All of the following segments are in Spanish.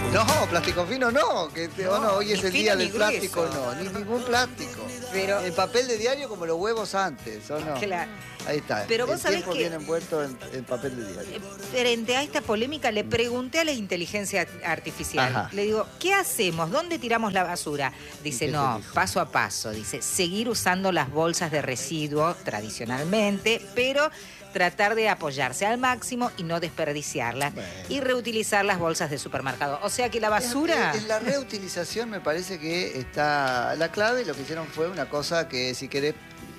No, plástico fino no, hoy es el día del plástico, grueso. no, ni ningún plástico. Pero el papel de diario como los huevos antes, ¿o no? claro. Ahí está. Pero vos el sabés tiempo que viene envuelto en papel de diario. Frente a esta polémica le pregunté a la inteligencia artificial. Ajá. Le digo, ¿qué hacemos? ¿Dónde tiramos la basura? Dice, qué no, te dijo? paso a paso. Dice, seguir usando las bolsas de residuos tradicionalmente, pero tratar de apoyarse al máximo y no desperdiciarlas. Bueno. Y reutilizar las bolsas de supermercado. O sea que la basura... En la reutilización me parece que está la clave. Lo que hicieron fue una cosa que, si querés,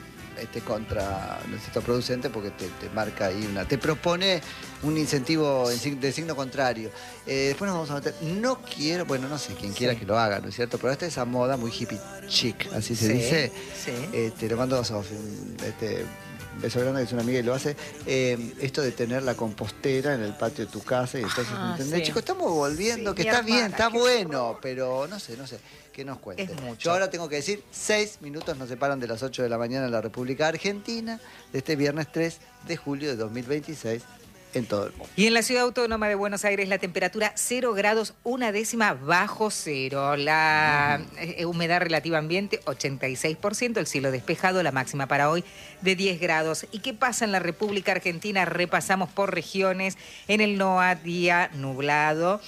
contra nuestro producente, porque te marca ahí te propone un incentivo de signo contrario. Después nos vamos a meter, no quiero, bueno, no sé quién quiera que lo haga, ¿no es cierto? Pero esta es esa moda muy hippie chic, así se dice. Sí. Le mando a Sofi, beso grande, que es una amiga y lo hace. Esto de tener la compostera en el patio de tu casa y entonces, ¿entendés? Sí. Chicos, estamos volviendo, Sí, que mi está bien, hermana, está qué bueno, horror. pero no sé, ¿qué nos cuente? Es mucho. Yo ahora tengo que decir, 6 minutos nos separan de las 8 de la mañana en la República Argentina, de este viernes 3 de julio de 2026, en todo el mundo. Y en la Ciudad Autónoma de Buenos Aires la temperatura 0 grados, 1/10 bajo cero. La humedad relativa ambiente 86%, el cielo despejado, la máxima para hoy de 10 grados. ¿Y qué pasa en la República Argentina? Repasamos por regiones. En el NOA, día nublado.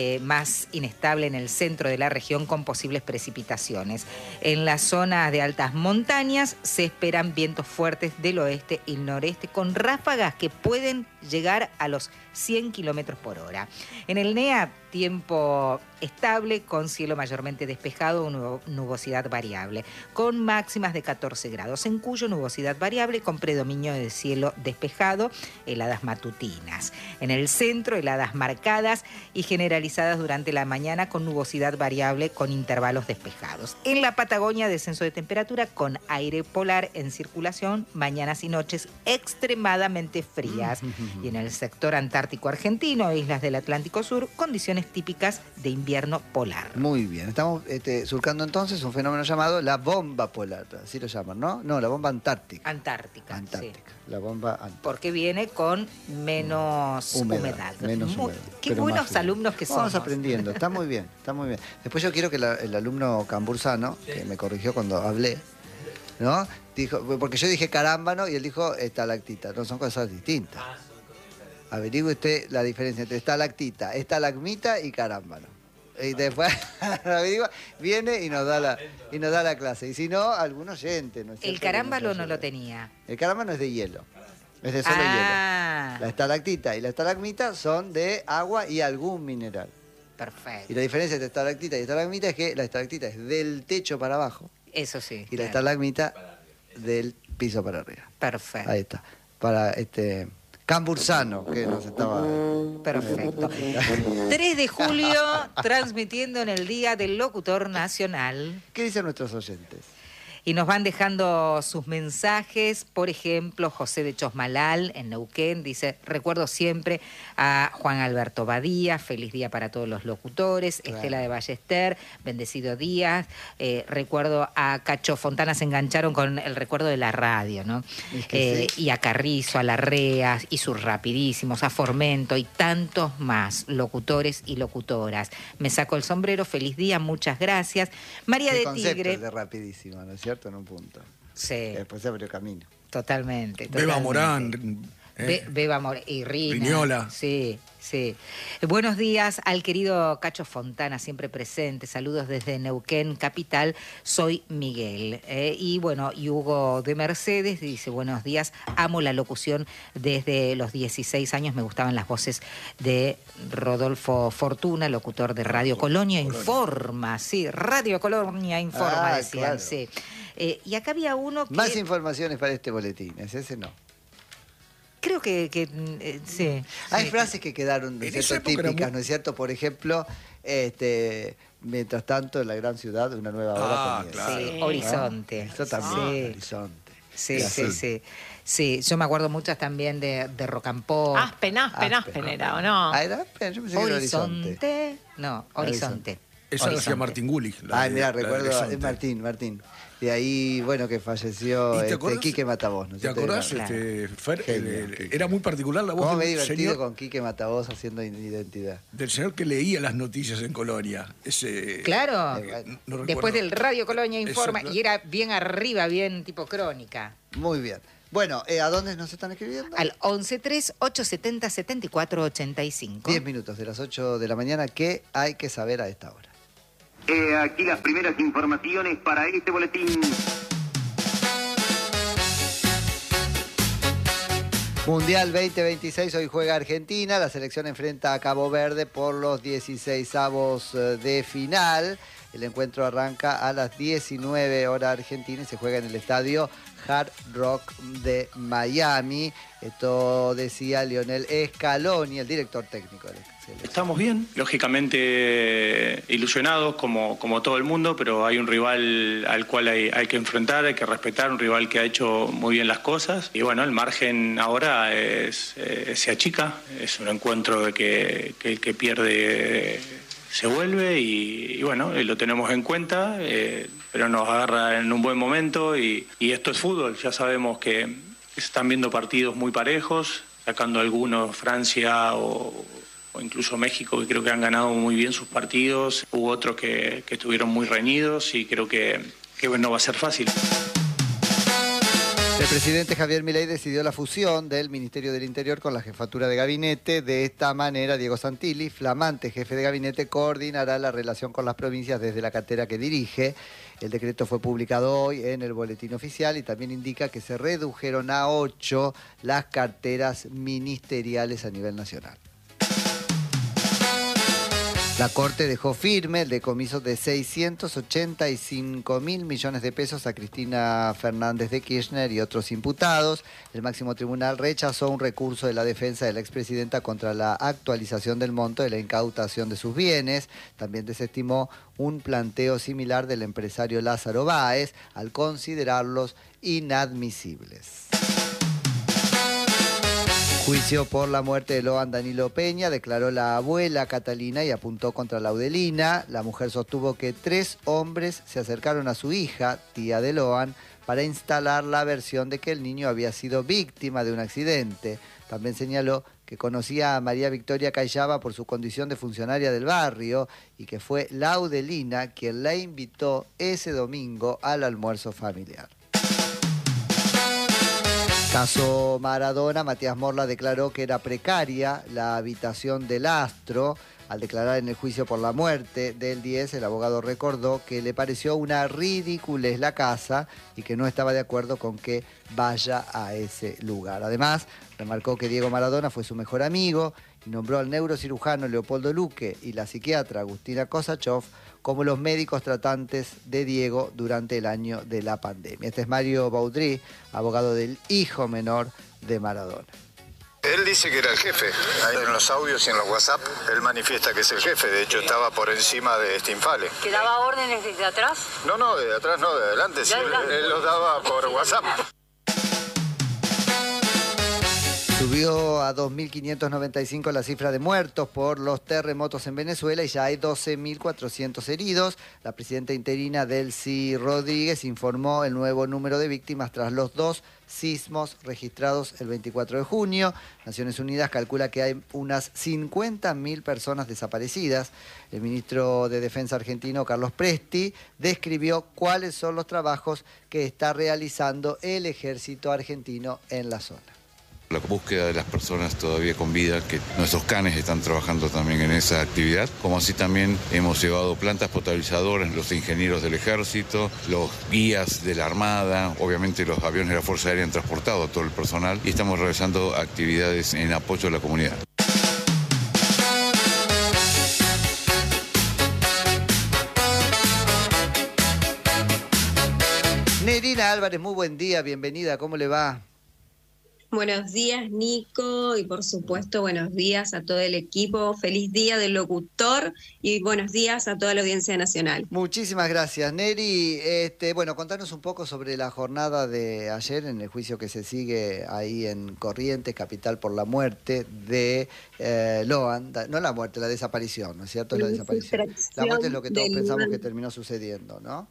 Más inestable en el centro de la región con posibles precipitaciones. En la zona de altas montañas se esperan vientos fuertes del oeste y noreste con ráfagas que pueden llegar a los 100 kilómetros por hora. En el NEA, tiempo estable con cielo mayormente despejado, nubosidad variable, con máximas de 14 grados. En Cuyo, nubosidad variable con predominio de cielo despejado, heladas matutinas. En el centro, heladas marcadas y generalizadas durante la mañana con nubosidad variable con intervalos despejados. En la Patagonia, descenso de temperatura con aire polar en circulación, mañanas y noches extremadamente frías. Y en el sector antártico argentino, islas del Atlántico Sur, condiciones típicas de invierno polar. Muy bien, estamos surcando entonces un fenómeno llamado la bomba polar, así lo llaman, ¿no? No, la bomba antártica. Antártica, sí. La bomba antártica. Porque viene con menos humedad. Menos humedad. Qué pero buenos más frío. alumnos que somos. Vamos aprendiendo, está muy bien, está muy bien. Después yo quiero que el alumno cambursano, que me corrigió cuando hablé, ¿no? Dijo, porque yo dije carámbano y él dijo estalactita. No, son cosas distintas. Averigüe usted la diferencia entre estalactita, estalagmita y carámbano. Y después averigua, viene y nos da la clase. Y si no, algún oyente. ¿No es cierto? El carámbano no lo tenía. El carámbano es de hielo. Es de solo hielo. La estalactita y la estalagmita son de agua y algún mineral. Perfecto. Y la diferencia entre estalactita y estalagmita es que la estalactita es del techo para abajo Eso sí. y la estalagmita del piso para arriba. Perfecto. Ahí está. Para cambursano, que nos estaba... Perfecto. 3 de julio, transmitiendo en el Día del Locutor Nacional. ¿Qué dicen nuestros oyentes? Y nos van dejando sus mensajes. Por ejemplo, José de Chosmalal, en Neuquén, dice: recuerdo siempre a Juan Alberto Badía, feliz día para todos los locutores. Claro. Estela de Ballester, bendecido día. Recuerdo a Cacho Fontana, se engancharon con el recuerdo de la radio, ¿no? Es que sí. Y a Carrizo, a Larrea, y sus rapidísimos, a Formento y tantos más locutores y locutoras. Me saco el sombrero, feliz día, muchas gracias. María de Tigre. De rapidísimo, ¿no es cierto? En un punto. Sí. Después se abrió camino. Totalmente. Beba Morán. Beba Morán y Rina. Viñola. Sí, sí. Buenos días al querido Cacho Fontana, siempre presente. Saludos desde Neuquén, capital. Soy Miguel. Y bueno, y Hugo de Mercedes dice: buenos días, amo la locución desde los 16 años. Me gustaban las voces de Rodolfo Fortuna, locutor de Radio Colonia Informa. Sí, Radio Colonia Informa, decían, claro. Sí. Y acá había uno que... Más informaciones para este boletín, ese no. Creo que sí. Hay sí. frases que quedaron típicas, ¿no es cierto? Por ejemplo, mientras tanto en la gran ciudad una nueva hora comienza. Claro. Sí, Horizonte. Eso también, Horizonte. Sí, sí, sí. Sí, yo me acuerdo muchas también de Rocampó. Aspen era, ¿o no? Ah, era Aspen, yo pensé que era Horizonte. No, Horizonte. Esa la hacía Horizonte. Martín Gulich. Ay, mira, la de recuerdo, Horizonte. es Martín. De ahí, bueno, que falleció ¿Y te acordás? Quique Matavós. ¿No es ¿Te cierto? acordás, Claro. Fer? Genio, Quique. Era muy particular la voz ¿Cómo me he del divertido señor, con Quique Matavós haciendo identidad? del señor que leía las noticias en Colonia. Ese, Claro, no recuerdo. después del Radio Colonia Informa, Exacto. y era bien arriba, bien tipo crónica. Muy bien. Bueno, ¿a dónde nos están escribiendo? Al 1138707485. 10 minutos de las 8 de la mañana. ¿Qué hay que saber a esta hora? Aquí las primeras informaciones para este boletín. Mundial 2026, hoy juega Argentina, la selección enfrenta a Cabo Verde por los 16avos de final. El encuentro arranca a las 19 horas argentina y se juega en el estadio Hard Rock de Miami. Esto decía Lionel Scaloni, el director técnico de la selección. Estamos bien, lógicamente ilusionados como todo el mundo, pero hay un rival al cual hay que enfrentar, hay que respetar, un rival que ha hecho muy bien las cosas. Y bueno, el margen ahora se achica, es un encuentro de que el que pierde se vuelve y bueno, lo tenemos en cuenta, pero nos agarra en un buen momento y esto es fútbol, ya sabemos que se están viendo partidos muy parejos, sacando algunos Francia o incluso México, que creo que han ganado muy bien sus partidos. Hubo otros que estuvieron muy reñidos y creo que no va a ser fácil. El presidente Javier Milei decidió la fusión del Ministerio del Interior con la jefatura de gabinete. De esta manera, Diego Santilli, flamante jefe de gabinete, coordinará la relación con las provincias desde la cartera que dirige. El decreto fue publicado hoy en el boletín oficial y también indica que se redujeron a 8 las carteras ministeriales a nivel nacional. La Corte dejó firme el decomiso de 685.000 millones de pesos a Cristina Fernández de Kirchner y otros imputados. El máximo tribunal rechazó un recurso de la defensa de la expresidenta contra la actualización del monto de la incautación de sus bienes. También desestimó un planteo similar del empresario Lázaro Báez al considerarlos inadmisibles. Juicio por la muerte de Loan Danilo Peña, declaró la abuela Catalina y apuntó contra Laudelina. La mujer sostuvo que 3 hombres se acercaron a su hija, tía de Loan, para instalar la versión de que el niño había sido víctima de un accidente. También señaló que conocía a María Victoria Cayaba por su condición de funcionaria del barrio y que fue Laudelina quien la invitó ese domingo al almuerzo familiar. Caso Maradona, Matías Morla declaró que era precaria la habitación del astro. Al declarar en el juicio por la muerte del 10, el abogado recordó que le pareció una ridiculez la casa y que no estaba de acuerdo con que vaya a ese lugar. Además, remarcó que Diego Maradona fue su mejor amigo y nombró al neurocirujano Leopoldo Luque y la psiquiatra Agustina Kosachov como los médicos tratantes de Diego durante el año de la pandemia. Este es Mario Baudry, abogado del hijo menor de Maradona. Él dice que era el jefe. Ahí en los audios y en los WhatsApp, él manifiesta que es el jefe. De hecho, estaba por encima de Stinfale. ¿Que daba órdenes desde atrás? No, de atrás no, de adelante. Sí, él los daba por WhatsApp. Subió a 2.595 la cifra de muertos por los terremotos en Venezuela y ya hay 12.400 heridos. La presidenta interina Delcy Rodríguez informó el nuevo número de víctimas tras los 2 sismos registrados el 24 de junio. Naciones Unidas calcula que hay unas 50.000 personas desaparecidas. El ministro de Defensa argentino, Carlos Presti, describió cuáles son los trabajos que está realizando el ejército argentino en la zona. La búsqueda de las personas todavía con vida, que nuestros canes están trabajando también en esa actividad, como así también hemos llevado plantas potabilizadoras, los ingenieros del ejército, los guías de la Armada, obviamente los aviones de la Fuerza Aérea han transportado a todo el personal y estamos realizando actividades en apoyo a la comunidad. Nerina Álvarez, muy buen día, bienvenida, ¿cómo le va? Buenos días, Nico, y por supuesto buenos días a todo el equipo. Feliz día del locutor y buenos días a toda la audiencia nacional. Muchísimas gracias, Neri. Bueno, contanos un poco sobre la jornada de ayer en el juicio que se sigue ahí en Corrientes, capital, por la muerte de Loan. No la muerte, la desaparición, ¿no es cierto? La desaparición. La muerte es lo que todos pensamos que terminó sucediendo, ¿no?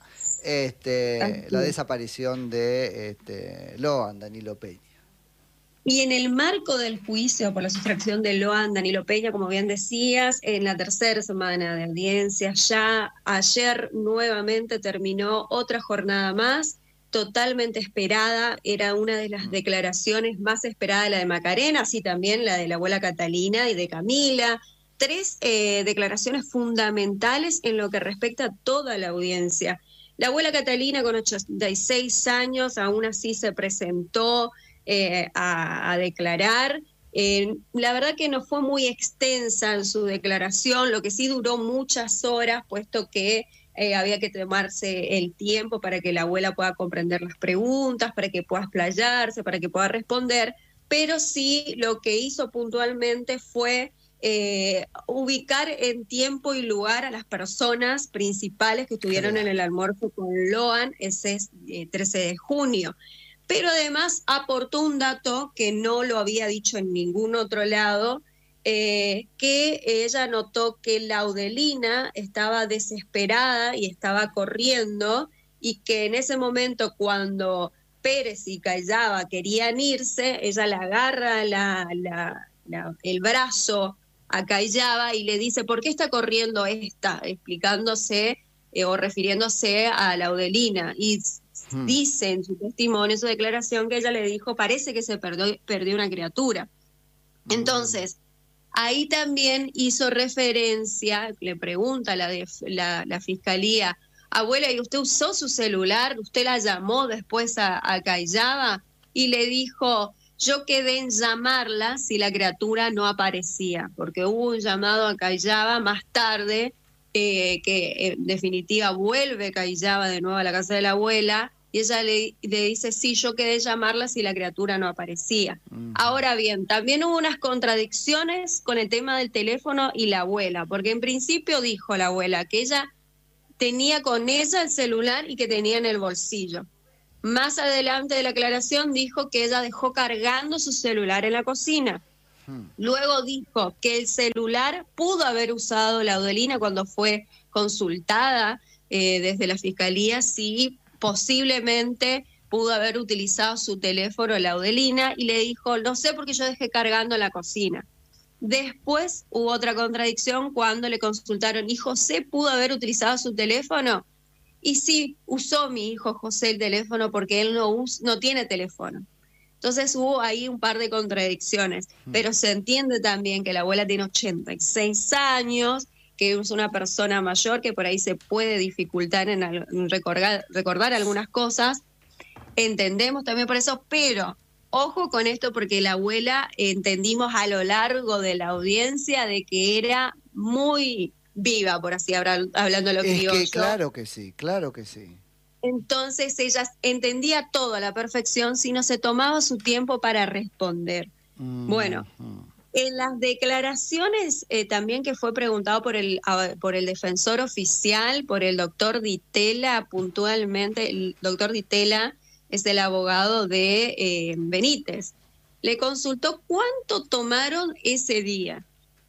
La desaparición de Loan, Danilo Peña. Y en el marco del juicio por la sustracción de Loan, Danilo Peña, como bien decías, en la tercera semana de audiencia, ya ayer nuevamente terminó otra jornada más, totalmente esperada, era una de las declaraciones más esperadas, la de Macarena, así también la de la abuela Catalina y de Camila, 3 declaraciones fundamentales en lo que respecta a toda la audiencia. La abuela Catalina, con 86 años, aún así se presentó a declarar. La verdad que no fue muy extensa en su declaración, lo que sí duró muchas horas, puesto que había que tomarse el tiempo para que la abuela pueda comprender las preguntas, para que pueda explayarse, para que pueda responder, pero sí lo que hizo puntualmente fue ubicar en tiempo y lugar a las personas principales que estuvieron en el almuerzo con Loan ese 13 de junio. Pero además aportó un dato que no lo había dicho en ningún otro lado, que ella notó que Laudelina estaba desesperada y estaba corriendo, y que en ese momento cuando Pérez y Callaba querían irse, ella le agarra el brazo a Callaba y le dice, ¿por qué está corriendo esta? Explicándose o refiriéndose a Laudelina. Y dice en su testimonio, en su declaración, que ella le dijo, parece que se perdió una criatura. Entonces, ahí también hizo referencia, le pregunta la fiscalía, abuela, ¿y usted usó su celular? ¿Usted la llamó después a Callaba? Y le dijo, yo quedé en llamarla si la criatura no aparecía, porque hubo un llamado a Callaba más tarde, que en definitiva vuelve Callaba de nuevo a la casa de la abuela, y ella le dice, sí, yo quedé llamarla si la criatura no aparecía. Ahora bien, también hubo unas contradicciones con el tema del teléfono y la abuela, porque en principio dijo la abuela que ella tenía con ella el celular y que tenía en el bolsillo. Más adelante de la aclaración dijo que ella dejó cargando su celular en la cocina. Luego dijo que el celular pudo haber usado Laudelina cuando fue consultada desde la fiscalía, sí, posiblemente pudo haber utilizado su teléfono Laudelina, y le dijo, no sé porque yo dejé cargando en la cocina. Después hubo otra contradicción cuando le consultaron, ¿y José pudo haber utilizado su teléfono? Y sí, usó mi hijo José el teléfono porque él no tiene teléfono. Entonces hubo ahí un par de contradicciones, pero se entiende también que la abuela tiene 86 años, que es una persona mayor, que por ahí se puede dificultar en recordar algunas cosas. Entendemos también por eso, pero ojo con esto, porque la abuela entendimos a lo largo de la audiencia de que era muy viva, por así hablando lo criollo. Es que claro que sí, claro que sí. Entonces ella entendía todo a la perfección si no se tomaba su tiempo para responder. Bueno, en las declaraciones también que fue preguntado por el defensor oficial, por el doctor Ditela, puntualmente, el doctor Ditela es el abogado de Benítez, le consultó cuánto tomaron ese día,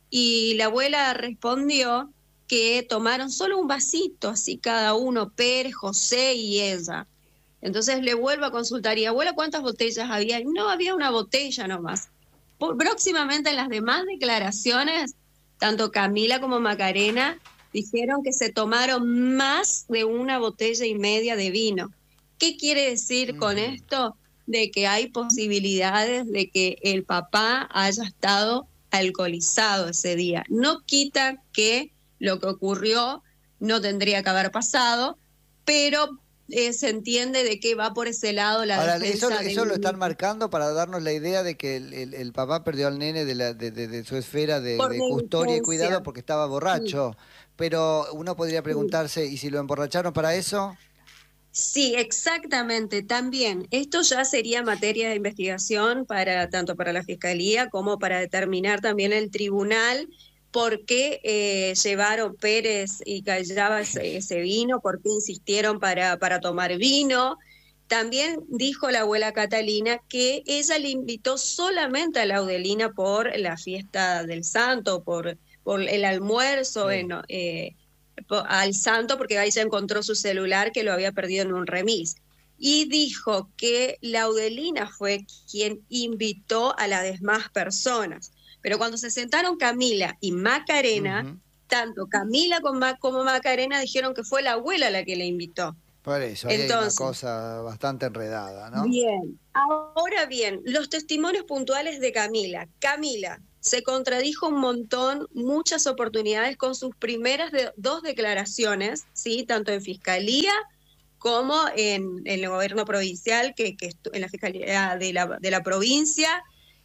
y la abuela respondió que tomaron solo un vasito, así cada uno, Pérez, José y ella. Entonces le vuelvo a consultar, y abuela, ¿cuántas botellas había? No, había una botella nomás. Próximamente en las demás declaraciones, tanto Camila como Macarena dijeron que se tomaron más de 1,5 botellas de vino. ¿Qué quiere decir con esto? De que hay posibilidades de que el papá haya estado alcoholizado ese día. No quita que lo que ocurrió no tendría que haber pasado, pero se entiende de que va por ese lado la defensa. Ahora, eso lo están marcando para darnos la idea de que el papá perdió al nene de su esfera de custodia y cuidado porque estaba borracho. Pero uno podría preguntarse, ¿y si lo emborracharon para eso? Sí, exactamente. También, esto ya sería materia de investigación tanto para la Fiscalía como para determinar también el tribunal por qué llevaron Pérez y Callaba ese vino, por qué insistieron para tomar vino. También dijo la abuela Catalina que ella le invitó solamente a Laudelina por la fiesta del santo, por el almuerzo al santo, porque ella encontró su celular que lo había perdido en un remis. Y dijo que Laudelina fue quien invitó a las demás personas. Pero cuando se sentaron Camila y Macarena, tanto Camila como Macarena dijeron que fue la abuela la que le invitó. Por eso, ahí entonces, hay una cosa bastante enredada, ¿no? Bien, ahora bien, los testimonios puntuales de Camila. Camila se contradijo un montón, muchas oportunidades con sus primeras dos declaraciones, ¿sí? Tanto en Fiscalía como en el gobierno provincial, que en la Fiscalía de la provincia,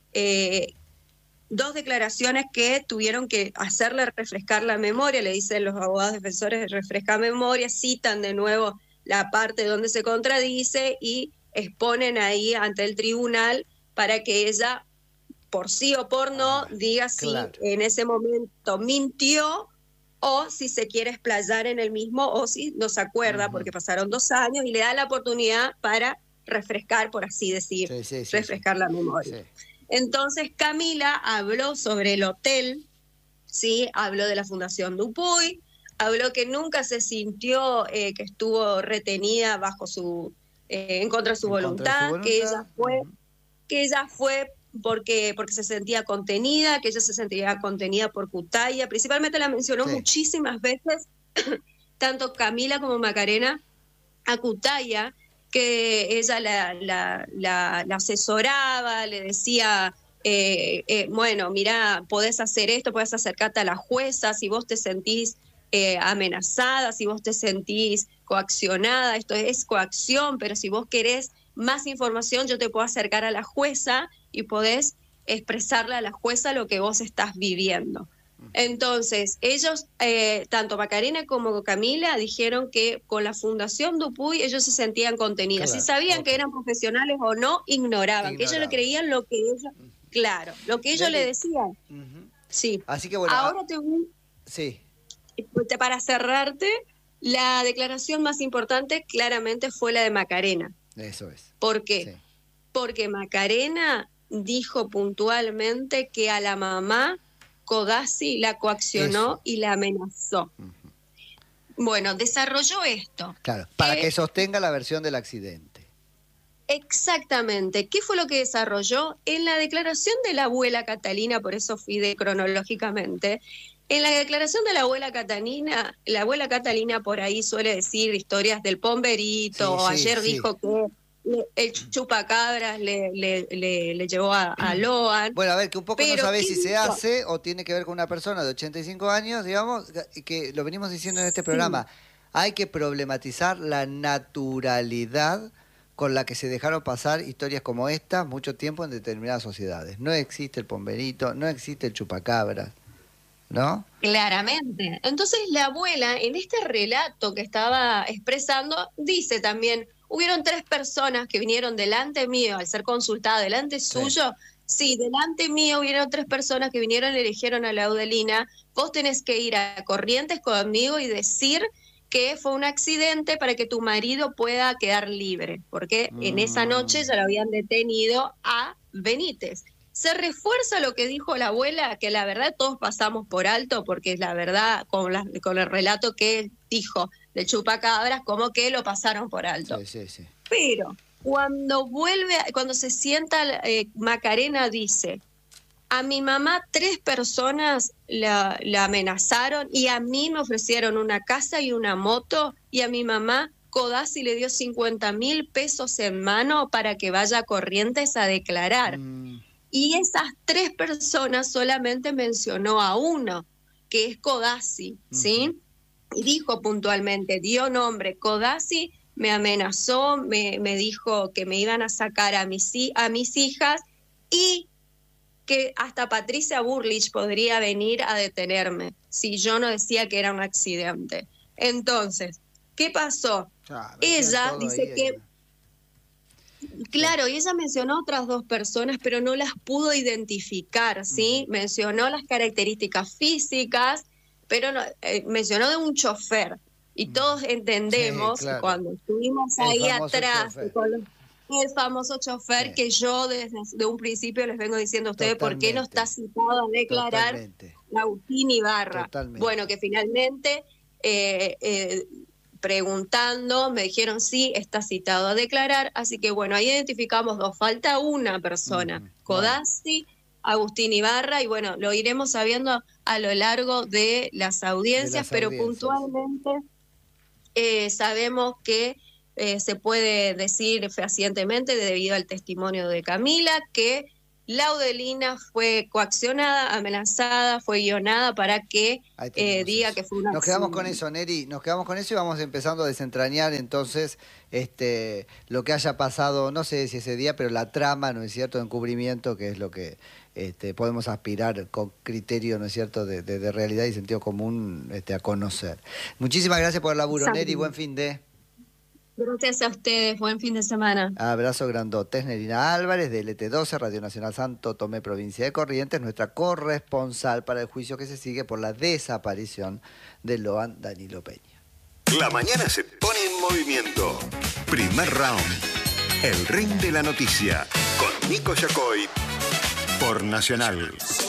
dos declaraciones que tuvieron que hacerle refrescar la memoria, le dicen los abogados defensores, refresca memoria, citan de nuevo la parte donde se contradice y exponen ahí ante el tribunal para que ella, por sí o por no, diga si en ese momento mintió o si se quiere explayar en el mismo o si no se acuerda, porque pasaron 2 años y le da la oportunidad para refrescar, por así decir, refrescar la memoria. Sí. Entonces Camila habló sobre el hotel, ¿sí? Habló de la Fundación Dupuy, habló que nunca se sintió que estuvo retenida bajo en contra de su voluntad, que ella fue porque se sentía contenida, que ella se sentía contenida por Cutaya. Principalmente la mencionó muchísimas veces, tanto Camila como Macarena, a Cutaya, que ella la asesoraba, le decía, bueno, mira, podés hacer esto, podés acercarte a la jueza, si vos te sentís amenazada, si vos te sentís coaccionada, esto es coacción, pero si vos querés más información, yo te puedo acercar a la jueza y podés expresarle a la jueza lo que vos estás viviendo. Entonces, ellos, tanto Macarena como Camila, dijeron que con la Fundación Dupuy ellos se sentían contenidos. Si sabían que eran profesionales o no, ignoraban. Que ellos le creían lo que ellos, lo que ellos le decían. Sí. Así que bueno. Ahora para cerrarte, la declaración más importante claramente fue la de Macarena. Eso es. ¿Por qué? Sí. Porque Macarena dijo puntualmente que a la mamá Codazzi la coaccionó y la amenazó. Bueno, desarrolló esto. Claro, para que sostenga la versión del accidente. Exactamente. ¿Qué fue lo que desarrolló? En la declaración de la abuela Catalina, por eso fui cronológicamente, en la declaración de la abuela Catalina por ahí suele decir historias del pomberito, ayer dijo que el chupacabras le llevó a Loan. Bueno, a ver, que un poco no sabés si se hace o tiene que ver con una persona de 85 años, digamos, que lo venimos diciendo en este programa. Hay que problematizar la naturalidad con la que se dejaron pasar historias como esta mucho tiempo en determinadas sociedades. No existe el pomberito, no existe el chupacabras, ¿no? Claramente. Entonces la abuela, en este relato que estaba expresando, dice también, hubieron 3 personas que vinieron delante mío, al ser consultada delante suyo, sí, delante mío hubieron 3 personas que vinieron y eligieron a Laudelina, vos tenés que ir a Corrientes conmigo y decir que fue un accidente para que tu marido pueda quedar libre, porque en esa noche ya lo habían detenido a Benítez. Se refuerza lo que dijo la abuela, que la verdad todos pasamos por alto, porque la verdad, con el relato que él dijo del chupacabras, como que lo pasaron por alto. Sí. Pero cuando se sienta, Macarena dice, a mi mamá 3 personas la amenazaron y a mí me ofrecieron una casa y una moto, y a mi mamá Codazzi le dio 50.000 pesos en mano para que vaya a Corrientes a declarar. Y esas 3 personas solamente mencionó a uno, que es Codazzi, ¿sí? Y dijo puntualmente, dio nombre, Codazzi me amenazó, me dijo que me iban a sacar a mis hijas y que hasta Patricia Burlich podría venir a detenerme si yo no decía que era un accidente. Entonces, ¿qué pasó? ella dice que... Claro, y ella mencionó otras 2 personas, pero no las pudo identificar, ¿sí? Mencionó las características físicas, pero no, mencionó de un chofer. Y todos entendemos que cuando estuvimos ahí atrás, el famoso chofer que yo desde un principio les vengo diciendo a ustedes por qué no está citado a declarar Agustín Ibarra. Bueno, que finalmente... preguntando, me dijeron sí, está citado a declarar, así que bueno, ahí identificamos 2, falta una persona, Codazzi, Agustín Ibarra, y bueno, lo iremos sabiendo a lo largo de las audiencias, pero puntualmente sabemos que se puede decir fehacientemente, debido al testimonio de Camila, que Laudelina fue coaccionada, amenazada, fue guionada para que diga que fue una... Nos quedamos con eso, Neri, nos quedamos con eso y vamos empezando a desentrañar entonces lo que haya pasado, no sé si ese día, pero la trama, ¿no es cierto?, de encubrimiento, que es lo que podemos aspirar con criterio, ¿no es cierto?, de realidad y sentido común a conocer. Muchísimas gracias por el laburo, Neri, buen fin de... Gracias a ustedes, buen fin de semana. Abrazo grandote. Nerina Álvarez, de LT12, Radio Nacional Santo Tomé, provincia de Corrientes, nuestra corresponsal para el juicio que se sigue por la desaparición de Loan Danilo Peña. La mañana se pone en movimiento. Primer round. El ring de la noticia. Con Nico Yacoy. Por Nacional.